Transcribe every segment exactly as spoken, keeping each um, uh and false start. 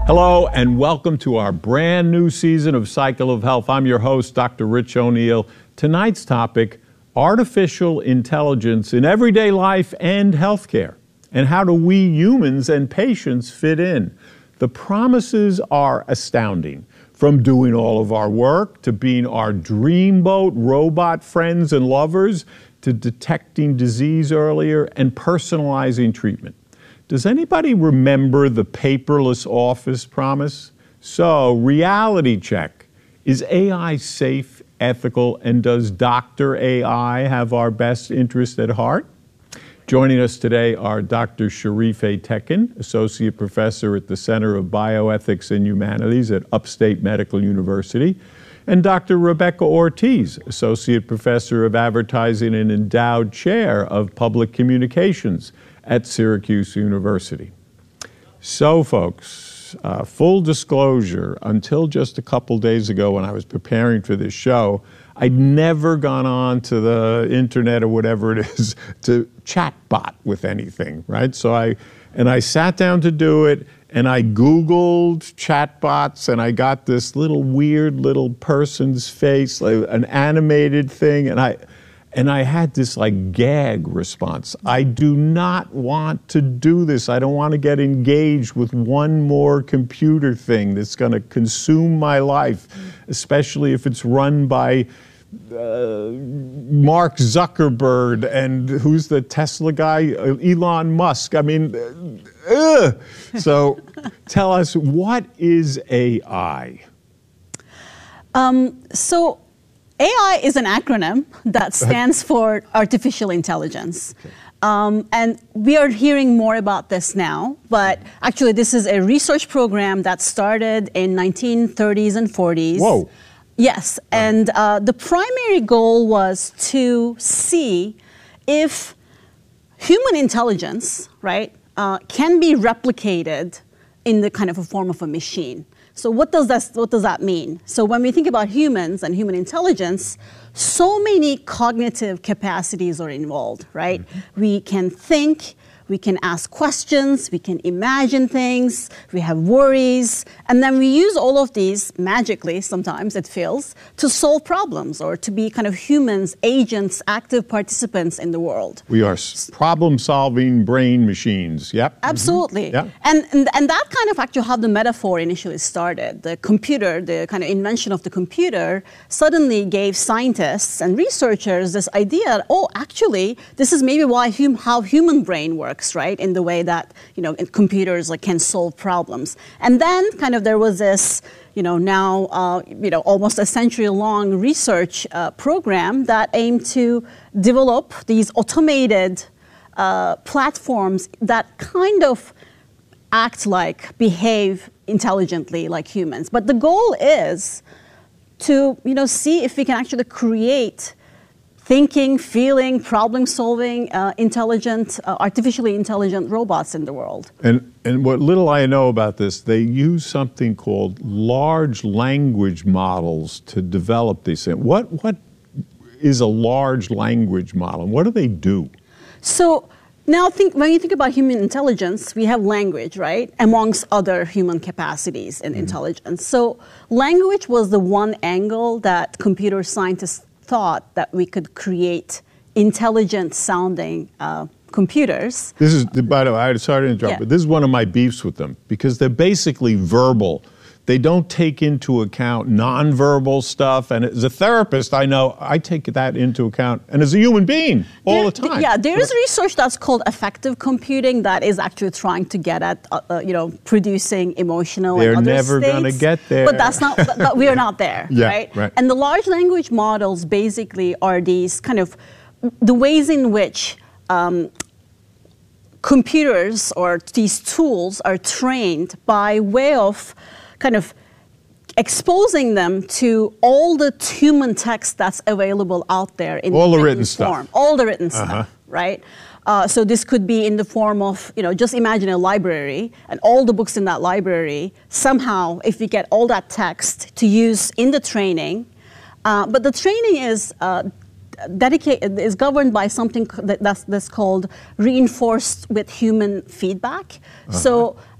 Hello and welcome to our brand new season of Cycle of Health. I'm your host, Doctor Rich O'Neill. Tonight's topic, artificial intelligence in everyday life and healthcare. And how do we humans and patients fit in? The promises are astounding. From doing all of our work, to being our dreamboat robot friends and lovers, to detecting disease earlier and personalizing treatment. Does anybody remember the paperless office promise? So, reality check. Is A I safe, ethical, and does Doctor A I have our best interest at heart? Joining us today are Doctor Sharife Tekin, Associate Professor at the Center of Bioethics and Humanities at Upstate Medical University, and Doctor Rebecca Ortiz, Associate Professor of Advertising and Endowed Chair of Public Communications at Syracuse University. So, folks, uh, full disclosure, until just a couple days ago when I was preparing for this show, I'd never gone on to the internet or whatever it is to chatbot with anything, right? So I, and I sat down to do it, and I Googled chatbots, and I got this little weird little person's face, like an animated thing, and I, and I had this like gag response. I do not want to do this. I don't want to get engaged with one more computer thing that's going to consume my life, especially if it's run by uh, Mark Zuckerberg and who's the Tesla guy? Elon Musk. I mean, ugh. So tell us, what is A I? Um, so A I is an acronym that stands for artificial intelligence. Okay. Um, and we are hearing more about this now, but actually this is a research program that started in nineteen thirties and forties. Whoa. Yes, and uh, the primary goal was to see if human intelligence, right, uh, can be replicated in the kind of a form of a machine. So what does that, what does that mean? So when we think about humans and human intelligence, so many cognitive capacities are involved, right? Mm-hmm. We can think, we can ask questions, we can imagine things, we have worries, and then we use all of these magically, sometimes it feels, to solve problems or to be kind of humans, agents, active participants in the world. We are problem-solving brain machines, yep. Absolutely. Mm-hmm. Yep. And, and, and that kind of actually how the metaphor initially started. The computer, the kind of invention of the computer, suddenly gave scientists and researchers this idea, oh, actually, this is maybe why hum, how human brain works. Right, in the way that, you know, computers like can solve problems. And then kind of there was this, you know, now, uh, you know, almost a century-long research uh, program that aimed to develop these automated uh, platforms that kind of act like, behave intelligently like humans. But the goal is to, you know, see if we can actually create thinking, feeling, problem-solving, uh, intelligent, uh, artificially intelligent robots in the world. And, and what little I know about this, they use something called large language models to develop these things. What, what is a large language model? What do they do? So now think, when you think about human intelligence, we have language, right, amongst other human capacities in mm-hmm. intelligence. So language was the one angle that computer scientists thought that we could create intelligent sounding uh, computers. This is, by the way, I'm sorry to interrupt, yeah. but this is one of my beefs with them because they're basically verbal. They don't take into account nonverbal stuff. And as a therapist, I know I take that into account. And as a human being, all there, the time. Yeah, there is research that's called affective computing that is actually trying to get at, uh, uh, you know, producing emotional They're and other never states. going to get there. But that's not, but, but we are not there, yeah, right? right? And the large language models basically are these kind of, the ways in which um, computers or these tools are trained by way of kind of exposing them to all the human text that's available out there in all the written written form. stuff. All the written uh-huh. stuff, right? Uh, so this could be in the form of, you know, just imagine a library and all the books in that library. Somehow, if we get all that text to use in the training, uh, but the training is uh, dedicated is governed by something that, that's, that's called reinforced with human feedback. Uh-huh. So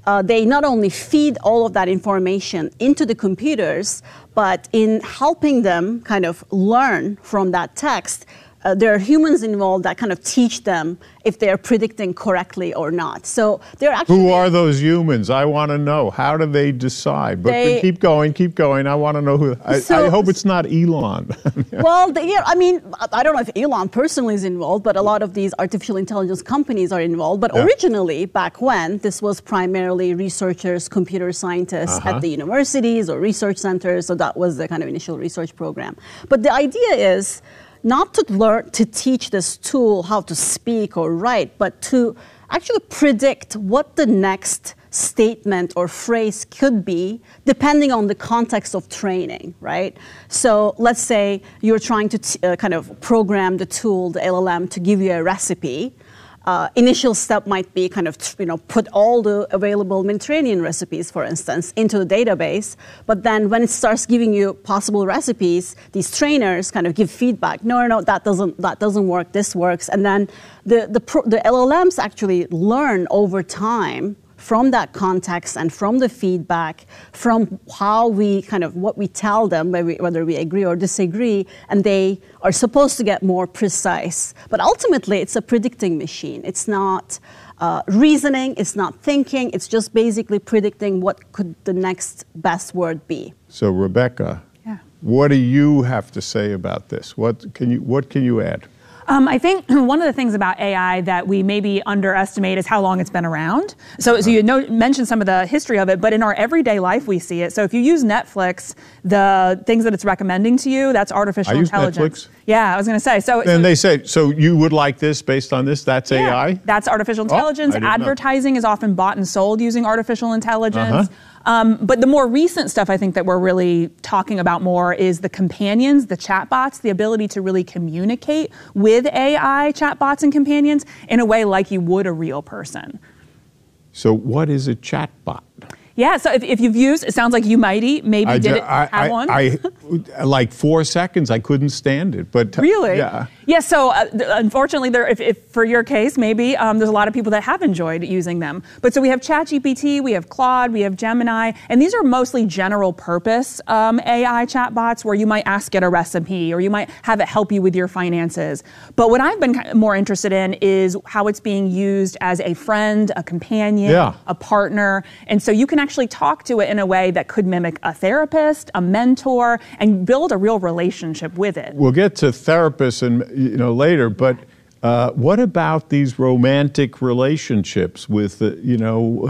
uh, they not only feed all of that information into the computers, but in helping them kind of learn from that text, Uh, there are humans involved that kind of teach them if they're predicting correctly or not. So they're actually... Who are those humans? I want to know. How do they decide? But, They- but keep going, keep going. I want to know who. I, So- I hope it's not Elon. Well, they, yeah, I mean, I don't know if Elon personally is involved, but a lot of these artificial intelligence companies are involved. But Yeah. originally, back when, this was primarily researchers, computer scientists Uh-huh. at the universities or research centers. So that was the kind of initial research program. But the idea is not to learn to teach this tool how to speak or write, but to actually predict what the next statement or phrase could be depending on the context of training, right? So let's say you're trying to t- uh, kind of program the tool, the L L M, to give you a recipe. Uh, initial step might be kind of, you know, put all the available Mediterranean recipes, for instance, into the database. But then when it starts giving you possible recipes, these trainers kind of give feedback. No, no, no, that doesn't, that doesn't work. This works. And then the, the, pro, the L L Ms actually learn over time from that context and from the feedback, from how we kind of, what we tell them, whether we, whether we agree or disagree, and they are supposed to get more precise. But ultimately, it's a predicting machine. It's not uh, reasoning, it's not thinking, it's just basically predicting what could the next best word be. So, Rebecca, Yeah. what do you have to say about this? What can you, what can you add? Um, I think one of the things about A I that we maybe underestimate is how long it's been around. So, so you know, mentioned some of the history of it, but in our everyday life we see it. So if you use Netflix, the things that it's recommending to you, that's artificial I use intelligence. Netflix. Yeah, I was going to say. So, Then so they say, so you would like this based on this? That's yeah, A I? that's artificial Oh, I intelligence. didn't know. Advertising is often bought and sold using artificial intelligence. Uh-huh. Um, but the more recent stuff I think that we're really talking about more is the companions, the chatbots, the ability to really communicate with A I chatbots and companions in a way like you would a real person. So what is a chatbot? Yeah, so if, if you've used, it sounds like you mighty, maybe I, did ju- it I, have I, one? I, like four seconds, I couldn't stand it. But Really? Yeah. Yeah, so uh, th- unfortunately, there, if, if for your case, maybe, um, there's a lot of people that have enjoyed using them. But so we have ChatGPT, we have Claude, we have Gemini, and these are mostly general purpose um, A I chatbots where you might ask it a recipe or you might have it help you with your finances. But what I've been kind of more interested in is how it's being used as a friend, a companion, Yeah. a partner. And so you can actually talk to it in a way that could mimic a therapist, a mentor, and build a real relationship with it. We'll get to therapists and you know later, but uh, what about these romantic relationships with uh, you know?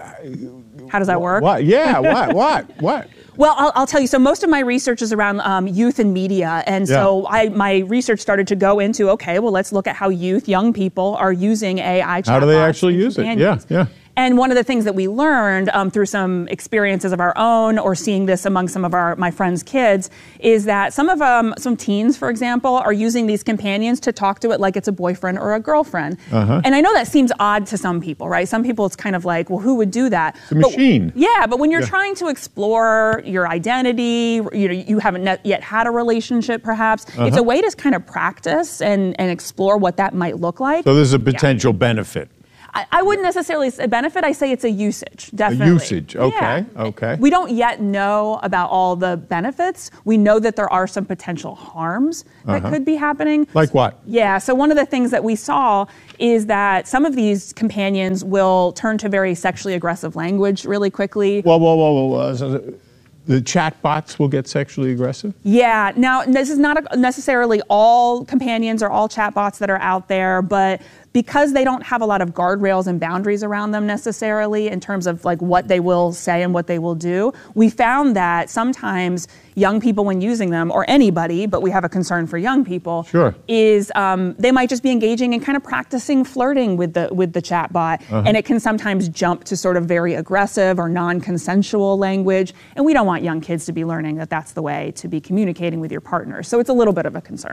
How does that work? What? Yeah. What? What? What? Well, I'll, I'll tell you. So most of my research is around um, youth and media, and so Yeah. I, my research started to go into okay, well, let's look at how youth, young people, are using A I chatbots. How do they actually and use it? companions. Yeah. Yeah. And one of the things that we learned um, through some experiences of our own, or seeing this among some of our my friends' kids, is that some of um, some teens, for example, are using these companions to talk to it like it's a boyfriend or a girlfriend. Uh-huh. And I know that seems odd to some people, right? Some people, it's kind of like, well, who would do that? It's a machine. But, yeah, but when you're Yeah. trying to explore your identity, you know, you haven't net yet had a relationship, perhaps. Uh-huh. It's a way to kind of practice and and explore what that might look like. So there's a potential benefit. I, I wouldn't necessarily say benefit. I say it's a usage, definitely. usage, okay, Yeah. okay. We don't yet know about all the benefits. We know that there are some potential harms that Uh-huh. could be happening. Like what? Yeah, so one of the things that we saw is that some of these companions will turn to very sexually aggressive language really quickly. Whoa, whoa, whoa, whoa! whoa. So the chatbots will get sexually aggressive? Yeah. Now, this is not a, necessarily all companions or all chatbots that are out there, but because they don't have a lot of guardrails and boundaries around them necessarily in terms of like what they will say and what they will do, we found that sometimes young people, when using them, or anybody, but we have a concern for young people, Sure. is um, they might just be engaging in kind of practicing flirting with the with the chatbot, Uh-huh. and it can sometimes jump to sort of very aggressive or non-consensual language, and we don't want young kids to be learning that that's the way to be communicating with your partner. So it's a little bit of a concern.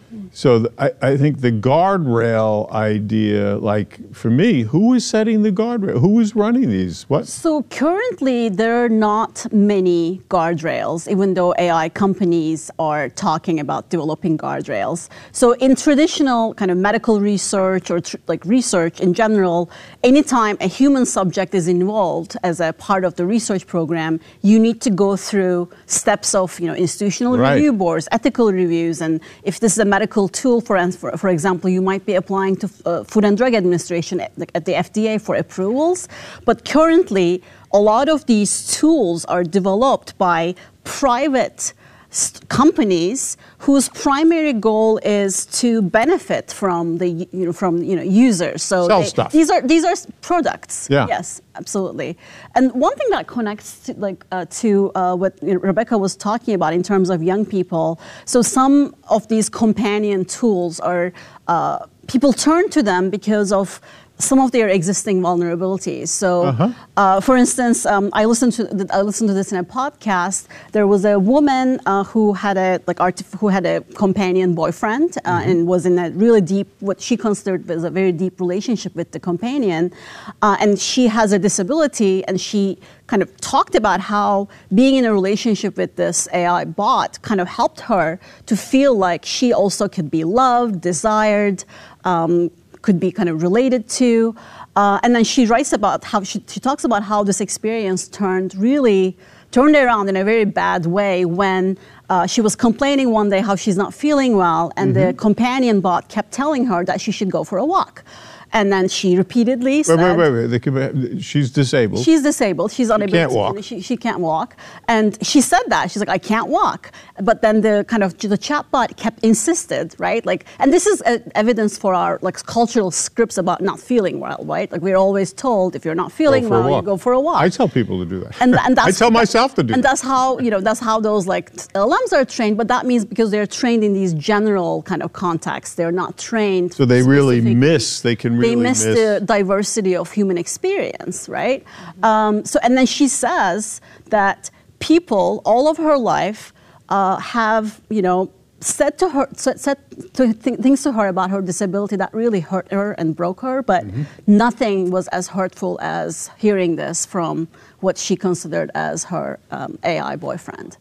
So th- I, I think the guardrail idea, like for me, who is setting the guardrail? Who is running these? What? So currently, there are not many guardrails, even though A I companies are talking about developing guardrails. So in traditional kind of medical research or tr- like research in general, anytime a human subject is involved as a part of the research program, you need to go through steps of, you know, institutional Right. review boards, ethical reviews, and if this is a medical tool, for, for, for example, you might be applying to uh, Food and Drug Administration at, at the F D A for approvals. But currently, a lot of these tools are developed by private st- companies whose primary goal is to benefit from the you know from you know users. So Sell they, stuff. these are these are products. Yeah. Yes, absolutely. And one thing that connects to, like uh, to uh, what you know, Rebecca was talking about in terms of young people. So some of these companion tools are uh, people turn to them because of some of their existing vulnerabilities. So, Uh-huh. uh, for instance, um, I listened to th- I listened to this in a podcast. There was a woman uh, who had a like artif- who had a companion boyfriend uh, Mm-hmm. and was in a really deep, what she considered was a very deep relationship with the companion, uh, and she has a disability, and she kind of talked about how being in a relationship with this A I bot kind of helped her to feel like she also could be loved, desired. Um, could be kind of related to. Uh, and then she writes about how, she, she talks about how this experience turned really, turned around in a very bad way when uh, she was complaining one day how she's not feeling well, and Mm-hmm. the companion bot kept telling her that she should go for a walk. And then she repeatedly Wait, said... wait, wait, wait. They could- She's disabled. She's disabled. She's unable can't to walk. She, she can't walk. And she said that. She's like, I can't walk. But then the kind of the chatbot kept insisted, right? Like, and this is uh, evidence for our like cultural scripts about not feeling well, right? Like we're always told if you're not feeling Go for a well, you walk. go for a walk. I tell people to do that. And, and that's, I tell myself to do and that. that's how you know that's how those like L Ms are trained. But that means because they're trained in these general kind of contexts, they're not trained. So they really specifically- miss, they can really they miss, miss. the diversity of human experience, right? Um, so, and then she says that people all of her life uh, have, you know, said to her, said, said to th- things to her about her disability that really hurt her and broke her, but Mm-hmm. nothing was as hurtful as hearing this from what she considered as her um, A I boyfriend.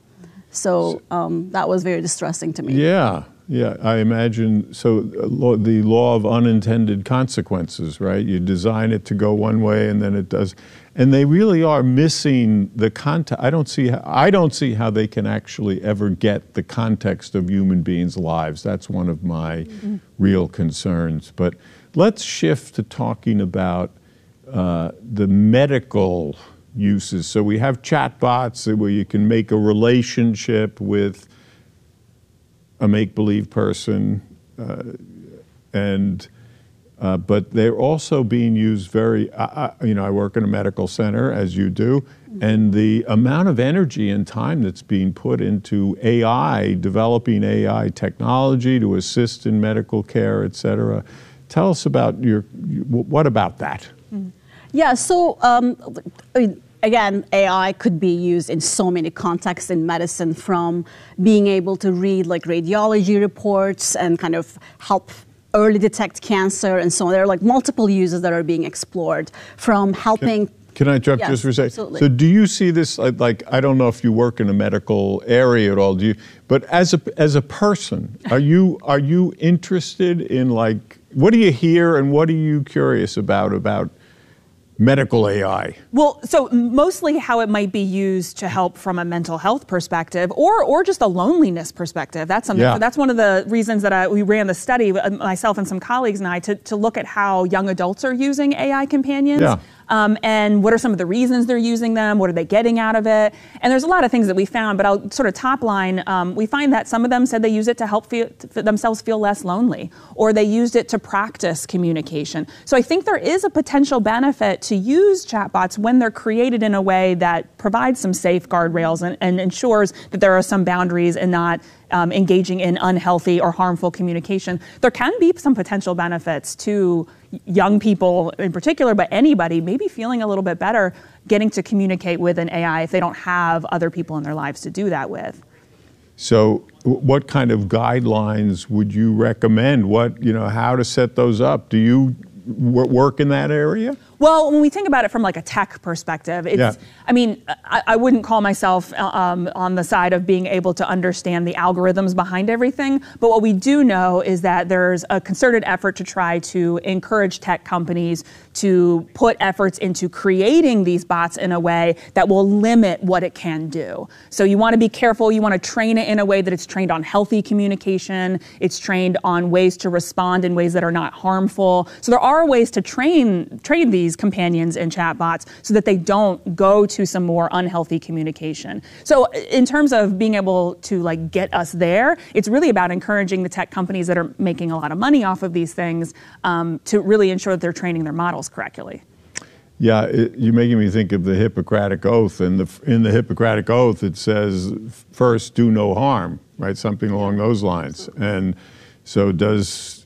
So um, that was very distressing to me. Yeah, yeah. I imagine, so uh, law, the law of unintended consequences, right? You design it to go one way and then it does. And they really are missing the context. I don't see how, I don't see how they can actually ever get the context of human beings' lives. That's one of my mm-hmm. real concerns. But let's shift to talking about uh, the medical uses. So we have chatbots where you can make a relationship with a make-believe person, uh, and uh, but they're also being used very. Uh, you know, I work in a medical center, as you do, and the amount of energy and time that's being put into A I, developing A I technology to assist in medical care, et cetera. Tell us about your. What about that? Yeah. So. Um, I mean, Again, A I could be used in so many contexts in medicine, from being able to read like radiology reports and kind of help early detect cancer and so on. There are like multiple uses that are being explored, from helping. Can, can I interrupt Yes, just for a second? absolutely. So do you see this, like, like, I don't know if you work in a medical area at all, do you, but as a, as a person, are you, are you interested in, like, what do you hear and what are you curious about, about medical A I? Well, so mostly how it might be used to help from a mental health perspective, or or just a loneliness perspective. That's something. Yeah. That's one of the reasons that I, we ran the study, myself and some colleagues and I, to, to look at how young adults are using A I companions. Yeah. Um, and what are some of the reasons they're using them? What are they getting out of it? And there's a lot of things that we found, but I'll sort of top line. Um, we find that some of them said they use it to help feel, to themselves feel less lonely, or they used it to practice communication. So I think there is a potential benefit to use chatbots when they're created in a way that provides some safe guardrails and, and ensures that there are some boundaries and not um, engaging in unhealthy or harmful communication. There can be some potential benefits to young people in particular, but anybody maybe feeling a little bit better getting to communicate with an A I if they don't have other people in their lives to do that with. So what kind of guidelines would you recommend? What, you know, how to set those up? Do you w- work in that area? Well, when we think about it from like a tech perspective, it's, Yeah. I mean, I, I wouldn't call myself um, on the side of being able to understand the algorithms behind everything. But what we do know is that there's a concerted effort to try to encourage tech companies to put efforts into creating these bots in a way that will limit what it can do. So you want to be careful. You want to train it in a way that it's trained on healthy communication. It's trained on ways to respond in ways that are not harmful. So there are ways to train train these companions and chatbots so that they don't go to some more unhealthy communication. So in terms of being able to like get us there, it's really about encouraging the tech companies that are making a lot of money off of these things um, to really ensure that they're training their models correctly. Yeah, it, you're making me think of the Hippocratic Oath. And the, in the Hippocratic Oath, it says, first, do no harm, right? Something along those lines. And so does,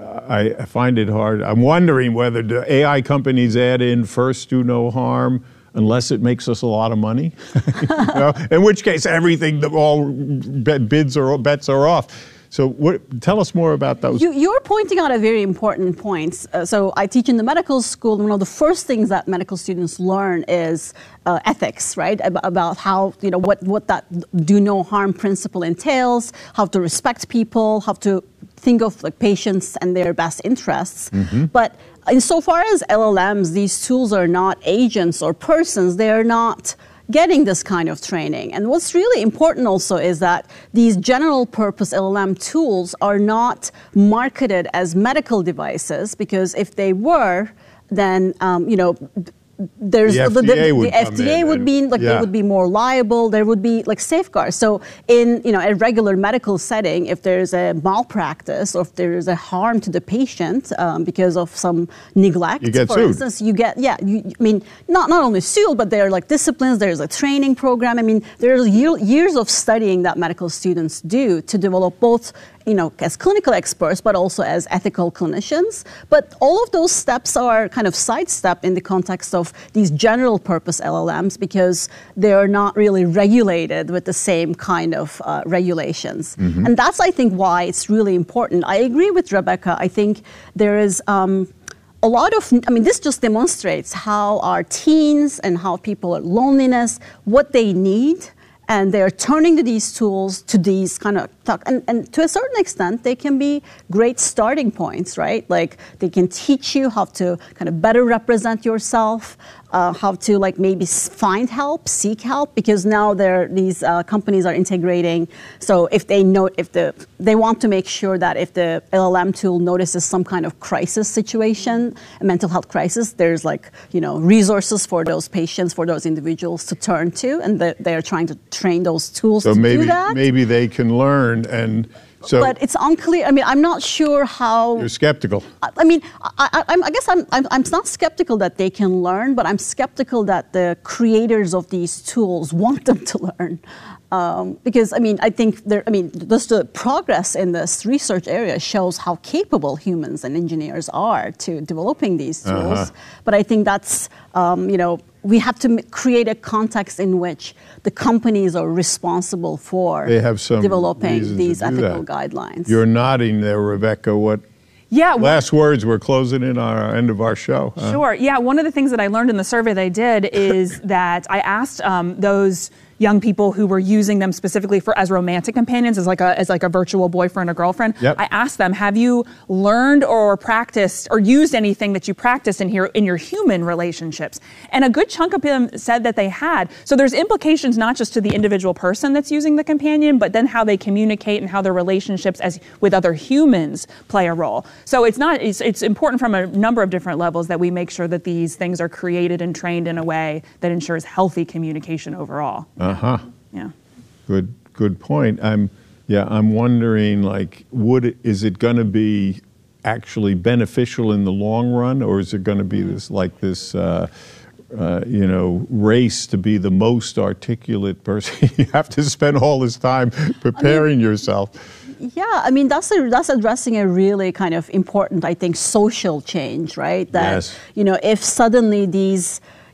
I find it hard. I'm wondering whether the A I companies add in first do no harm unless it makes us a lot of money. You know? In which case, everything, all bids or bets are off. So what, tell us more about those. You, you're pointing out a very important point. Uh, so I teach in the medical school. One of the first things that medical students learn is uh, ethics, right? About, about how, you know, what, what that do no harm principle entails, how to respect people, how to think of like patients and their best interests. Mm-hmm. But insofar as L L Ms, these tools are not agents or persons, they are not getting this kind of training. And what's really important also is that these general purpose L L M tools are not marketed as medical devices, because if they were, then, um, you know, there's the F D A the, the, would, the F D A would be like yeah. they would be more liable. There would be like safeguards. So in you know a regular medical setting, if there's a malpractice or if there is a harm to the patient um, because of some neglect, you get for sued. instance, you get yeah. You, I mean, not not only sued, but there are like disciplines. There's a training program. I mean, there's year, years of studying that medical students do to develop both, you know, as clinical experts, but also as ethical clinicians. But all of those steps are kind of sidestepped in the context of these general purpose L L Ms because they are not really regulated with the same kind of uh, regulations. Mm-hmm. And that's, I think, why it's really important. I agree with Rebecca. I think there is um, a lot of, I mean, this just demonstrates how our teens and how people are loneliness, what they need. And they're turning to these tools, to these kind of, and, and to a certain extent, they can be great starting points, right? Like they can teach you how to kind of better represent yourself, uh, how to like maybe find help, seek help, because now they're, these uh, companies are integrating. So if they know, if the, they want to make sure that if the L L M tool notices some kind of crisis situation, a mental health crisis, there's like, you know, resources for those patients, for those individuals to turn to, and they're, they're trying to train those tools so to maybe, do that. maybe they can learn, and so. But it's unclear. I mean, I'm not sure how. You're skeptical. I, I mean, I, I, I'm, I guess I'm, I'm, I'm not skeptical that they can learn, but I'm skeptical that the creators of these tools want them to learn. Um, because, I mean, I think there, I mean, just the progress in this research area shows how capable humans and engineers are to developing these tools. Uh-huh. But I think that's, um, you know, we have to m- create a context in which the companies are responsible for they have some developing these ethical that. guidelines. You're nodding there, Rebecca. What? Yeah. Well, last words. We're closing in on our end of our show. Uh, sure. Yeah. One of the things that I learned in the survey that I did is that I asked um, those young people who were using them specifically for as romantic companions, as like a as like a virtual boyfriend or girlfriend. Yep. I asked them, have you learned or practiced or used anything that you practiced in here in your human relationships? And a good chunk of them said that they had. So there's implications not just to the individual person that's using the companion, but then how they communicate and how their relationships as with other humans play a role. So it's not it's, it's important from a number of different levels that we make sure that these things are created and trained in a way that ensures healthy communication overall. Uh huh. Yeah. Good. Good point. I'm. Yeah. I'm wondering. Like, would is it going to be actually beneficial in the long run, or is it going to be this like this, uh, uh, you know, race to be the most articulate person? You have to spend all this time preparing I mean, yourself. Yeah, I mean, that's a, that's addressing a really kind of important, I think, social change, right? That, yes. you know, if suddenly these,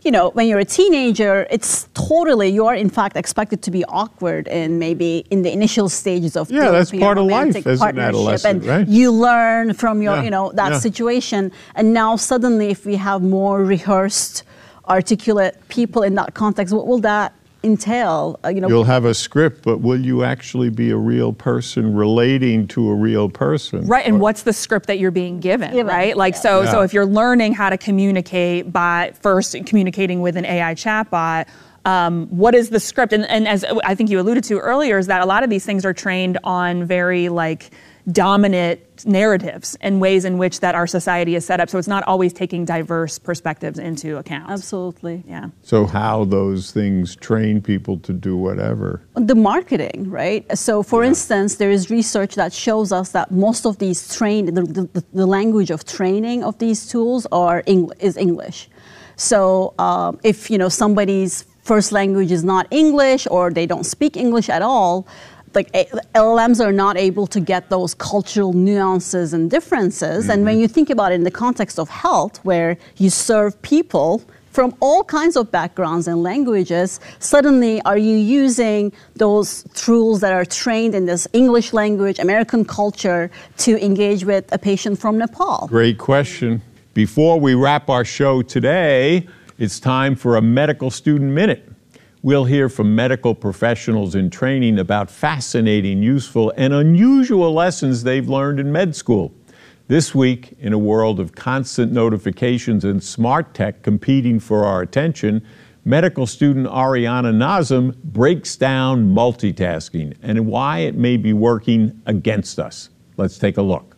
you know, when you're a teenager, it's totally, you are in fact expected to be awkward in maybe in the initial stages of yeah, that's developing a part of life romantic as an partnership. adolescent, And right? you learn from your, Yeah, you know, that yeah. situation. And now suddenly, if we have more rehearsed, articulate people in that context, what will that entail? Uh, you know, You'll have a script, but will you actually be a real person relating to a real person? Right, and what's the script that you're being given, Given, right? Like, yeah. so, Yeah. so if you're learning how to communicate by first communicating with an A I chatbot, um, what is the script? And, and as I think you alluded to earlier, is that a lot of these things are trained on very like dominant narratives and ways in which that our society is set up. So it's not always taking diverse perspectives into account. absolutely. Yeah. So how those things train people to do whatever. The marketing, right? So, for instance, there is research that shows us that most of these train, the, the, the language of training of these tools are Eng- is English. So, um, if you know somebody's first language is not English or they don't speak English at all, like L L Ms are not able to get those cultural nuances and differences. Mm-hmm. And when you think about it in the context of health, where you serve people from all kinds of backgrounds and languages, suddenly are you using those tools that are trained in this English language, American culture, to engage with a patient from Nepal? Great question. Before we wrap our show today, it's time for a Medical Student Minute. We'll hear from medical professionals in training about fascinating, useful, and unusual lessons they've learned in med school. This week, in a world of constant notifications and smart tech competing for our attention, medical student Ariana Nazem breaks down multitasking and why it may be working against us. Let's take a look.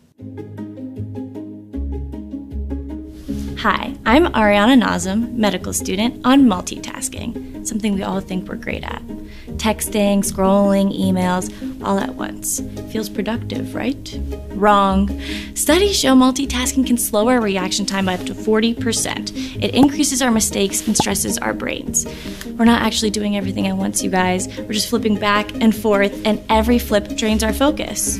Hi, I'm Ariana Nazem, medical student on multitasking, something we all think we're great at. Texting, scrolling, emails, all at once. Feels productive, right? Wrong. Studies show multitasking can slow our reaction time by up to forty percent. It increases our mistakes and stresses our brains. We're not actually doing everything at once, you guys. We're just flipping back and forth, and every flip drains our focus.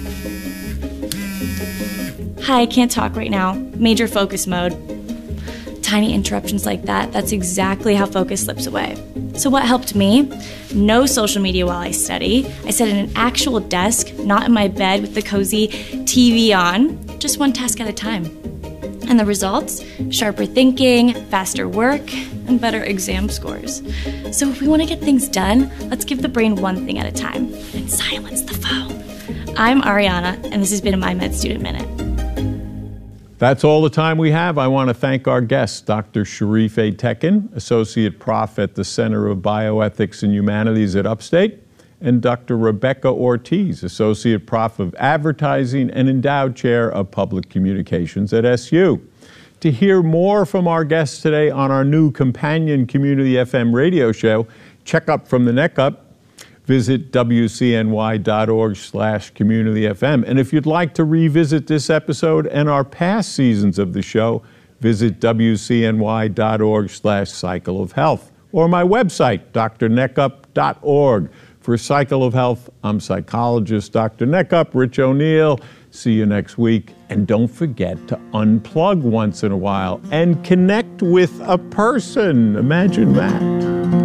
Hi, I can't talk right now. Major focus mode. Tiny interruptions like that, that's exactly how focus slips away. So what helped me? No social media while I study. I sat at an actual desk, not in my bed with the cozy T V on, just one task at a time. And the results? Sharper thinking, faster work, and better exam scores. So if we want to get things done, let's give the brain one thing at a time and silence the phone. I'm Ariana, and this has been my Med Student Minute. That's all the time we have. I want to thank our guests, Doctor Sharif A. Tekin, Associate Prof at the Center of Bioethics and Humanities at Upstate, and Doctor Rebecca Ortiz, Associate Prof of Advertising and Endowed Chair of Public Communications at S U. To hear more from our guests today on our new companion Community F M radio show, check Up from the Neck Up. Visit W C N Y dot org slash community F M. And if you'd like to revisit this episode and our past seasons of the show, visit W C N Y dot org slash cycle of health or my website, D R neckup dot org. For Cycle of Health, I'm psychologist Doctor Neckup, Rich O'Neill. See you next week. And don't forget to unplug once in a while and connect with a person. Imagine that.